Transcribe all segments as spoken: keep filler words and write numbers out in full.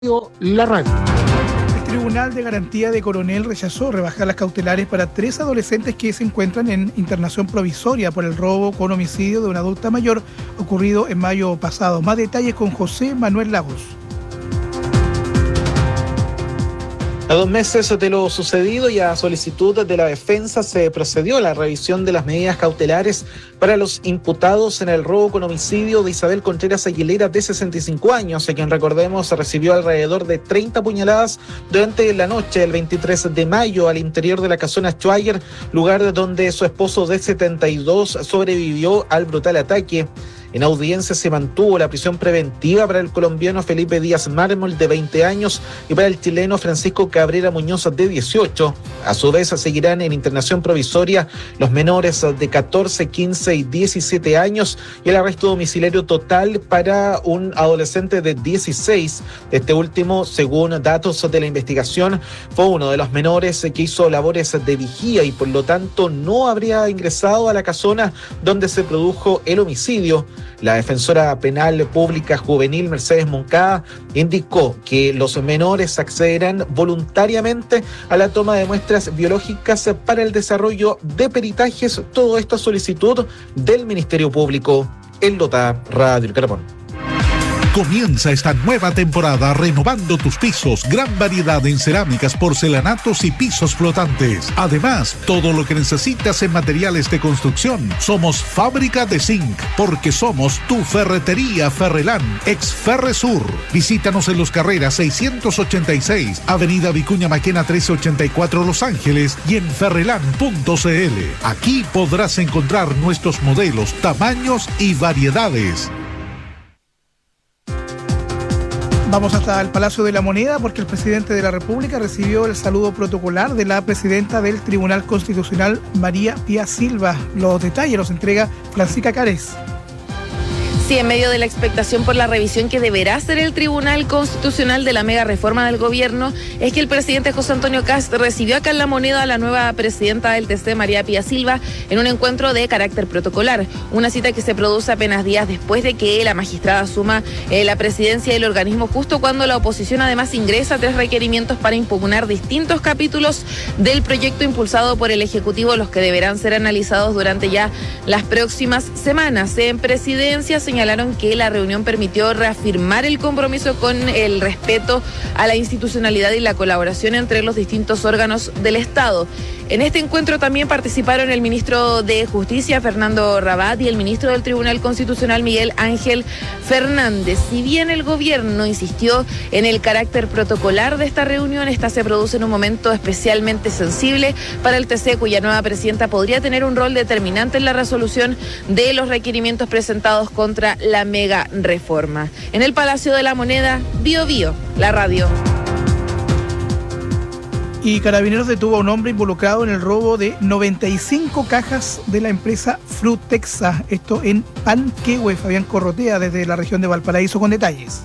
La radio. El Tribunal de Garantía de Coronel rechazó rebajar las cautelares para tres adolescentes que se encuentran en internación provisoria por el robo con homicidio de una adulta mayor ocurrido en mayo pasado. Más detalles con José Manuel Lagos. A dos meses de lo sucedido y a solicitud de la defensa se procedió a la revisión de las medidas cautelares para los imputados en el robo con homicidio de Isabel Contreras Aguilera, de sesenta y cinco años, a quien, recordemos, recibió alrededor de treinta puñaladas durante la noche del veintitrés de mayo al interior de la casona Schweiger, lugar donde su esposo de setenta y dos sobrevivió al brutal ataque. En audiencia se mantuvo la prisión preventiva para el colombiano Felipe Díaz Mármol, de veinte años, y para el chileno Francisco Cabrera Muñoz, de dieciocho. A su vez, seguirán en internación provisoria los menores de catorce, quince y diecisiete años, y el arresto domiciliario total para un adolescente de dieciséis. Este último, según datos de la investigación, fue uno de los menores que hizo labores de vigía y por lo tanto no habría ingresado a la casona donde se produjo el homicidio. La defensora penal pública juvenil Mercedes Moncada indicó que los menores accederán voluntariamente a la toma de muestras biológicas para el desarrollo de peritajes. Todo esto a solicitud del Ministerio Público. El Lota, Radio El Carbón. Comienza esta nueva temporada renovando tus pisos. Gran variedad en cerámicas, porcelanatos y pisos flotantes. Además, todo lo que necesitas en materiales de construcción. Somos Fábrica de Zinc, porque somos tu ferretería Ferrelán, ex Ferresur. Visítanos en Los Carreras seiscientos ochenta y seis, Avenida Vicuña Maquena trescientos ochenta y cuatro, Los Ángeles, y en ferrelán punto c l. Aquí podrás encontrar nuestros modelos, tamaños y variedades. Vamos hasta el Palacio de la Moneda porque el presidente de la República recibió el saludo protocolar de la presidenta del Tribunal Constitucional, María Pía Silva. Los detalles los entrega Francisca Cárez. Sí, en medio de la expectación por la revisión que deberá hacer el Tribunal Constitucional de la mega reforma del gobierno, es que el presidente José Antonio Kast recibió acá en La Moneda a la nueva presidenta del T C, María Pía Silva, en un encuentro de carácter protocolar. Una cita que se produce apenas días después de que la magistrada asuma eh, la presidencia del organismo, justo cuando la oposición además ingresa tres requerimientos para impugnar distintos capítulos del proyecto impulsado por el Ejecutivo, los que deberán ser analizados durante ya las próximas semanas. En presidencia señalaron que la reunión permitió reafirmar el compromiso con el respeto a la institucionalidad y la colaboración entre los distintos órganos del Estado. En este encuentro también participaron el ministro de Justicia, Fernando Rabat, y el ministro del Tribunal Constitucional, Miguel Ángel Fernández. Si bien el gobierno insistió en el carácter protocolar de esta reunión, esta se produce en un momento especialmente sensible para el T C, cuya nueva presidenta podría tener un rol determinante en la resolución de los requerimientos presentados contra la mega reforma. En el Palacio de la Moneda, Bio Bio, la radio. Y Carabineros detuvo a un hombre involucrado en el robo de noventa y cinco cajas de la empresa Frutexa. Esto en Panquehue. Fabián Corrotea desde la región de Valparaíso con detalles.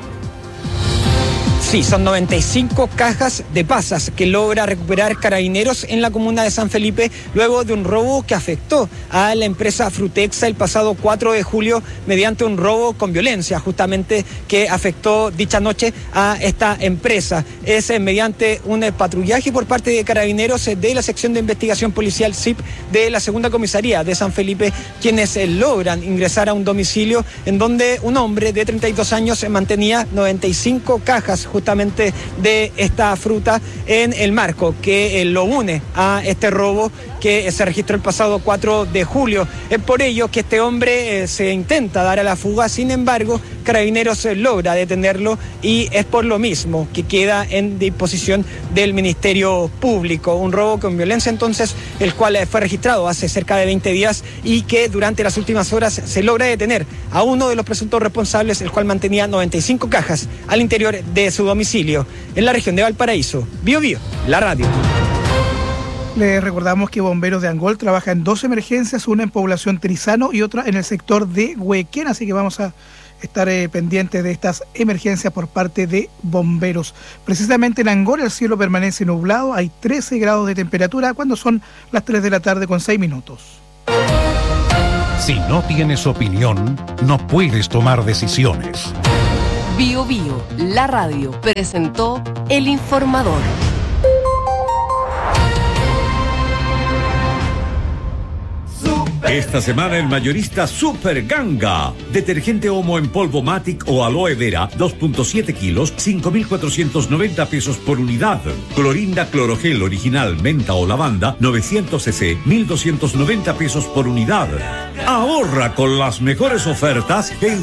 Sí, son noventa y cinco cajas de pasas que logra recuperar Carabineros en la comuna de San Felipe luego de un robo que afectó a la empresa Frutexa el pasado cuatro de julio mediante un robo con violencia, justamente que afectó dicha noche a esta empresa. Es mediante un patrullaje por parte de Carabineros de la sección de investigación policial S I P de la segunda comisaría de San Felipe quienes logran ingresar a un domicilio en donde un hombre de treinta y dos años mantenía noventa y cinco cajas justamente de esta fruta en el marco que eh, lo une a este robo que se registró el pasado cuatro de julio. Es por ello que este hombre eh, se intenta dar a la fuga, sin embargo, Carabineros eh, logra detenerlo y es por lo mismo que queda en disposición del Ministerio Público. Un robo con violencia entonces, el cual eh, fue registrado hace cerca de veinte días y que durante las últimas horas se logra detener a uno de los presuntos responsables, el cual mantenía noventa y cinco cajas al interior de su domicilio en la región de Valparaíso. Bio Bio, la radio. Les recordamos que Bomberos de Angol trabaja en dos emergencias, una en Población Trizano y otra en el sector de Huequén, así que vamos a estar eh, pendientes de estas emergencias por parte de bomberos. Precisamente en Angol el cielo permanece nublado, hay trece grados de temperatura cuando son las tres de la tarde con seis minutos. Si no tienes opinión, no puedes tomar decisiones. Bio Bio, la radio, presentó El Informador. Esta semana en Mayorista Super Ganga. Detergente Omo en polvo Matic o Aloe Vera, dos punto siete kilos, cinco mil cuatrocientos noventa pesos por unidad. Clorinda Clorogel original, menta o lavanda, novecientos centilitros, mil doscientos noventa pesos por unidad. Ahorra con las mejores ofertas en